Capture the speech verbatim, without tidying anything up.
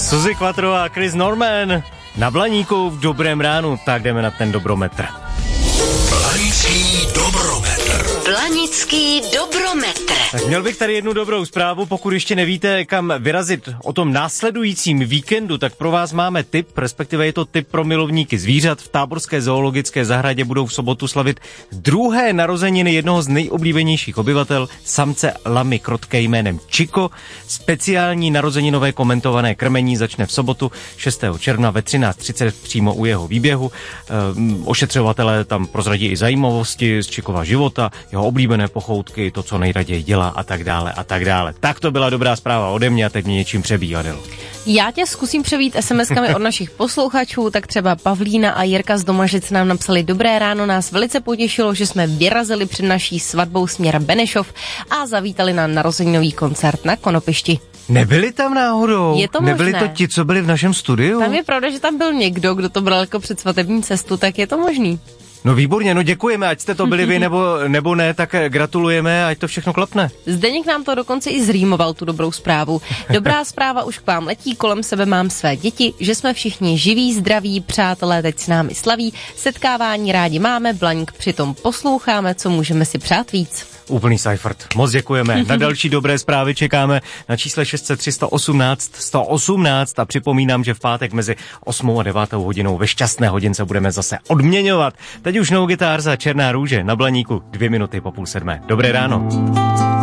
Suzy Quattro a Chris Norman na Blaníku v dobrém ránu, tak jdeme na ten dobrometr. Blanický dobrometr. Blanický dobrometr. Tak měl bych tady jednu dobrou zprávu, pokud ještě nevíte, kam vyrazit o tom následujícím víkendu, tak pro vás máme tip, respektive je to tip pro milovníky zvířat. V Táborské zoologické zahradě budou v sobotu slavit druhé narozeniny jednoho z nejoblíbenějších obyvatel, samce lamy krotké jménem Chico. Speciální narozeninové komentované krmení začne v sobotu šestého června ve třináct třicet přímo u jeho výběhu. Ehm, ošetřovatelé tam prozradí i zajímavosti z Chicova života, jeho oblíbené pochoutky, to, co nejraději dělá a tak dále a tak dále. Tak to byla dobrá zpráva ode mě a teď mě něčím přebíjí, Adelo. Já tě zkusím přebít es em eskami od našich posluchačů, tak třeba Pavlína a Jirka z Domažic nám napsali: dobré ráno, nás velice potěšilo, že jsme vyrazili před naší svatbou směr Benešov a zavítali na narozeninový koncert na Konopišti. Nebyli tam náhodou? Je to Nebyli možné. to ti, co byli v našem studiu? Tam je pravda, že tam byl někdo, kdo to bral jako předsvatební cestu, tak je to možný. No výborně, no děkujeme, ať jste to byli vy nebo, nebo ne, tak gratulujeme, ať to všechno klapne. Zdeněk nám to dokonce i zrýmoval, tu dobrou zprávu. Dobrá zpráva už k vám letí, kolem sebe mám své děti, že jsme všichni živí, zdraví, přátelé teď s námi slaví, setkávání rádi máme, Blaník přitom posloucháme, co můžeme si přát víc. Úplný Seifert. Moc děkujeme. Na další dobré zprávy čekáme na čísle šest set tři sto osmnáct sto osmnáct a připomínám, že v pátek mezi osmou a devátou hodinou ve šťastné hodince budeme zase odměňovat. Teď už No Guitar za Černá růže na Blaníku, dvě minuty po půl sedmé. Dobré ráno.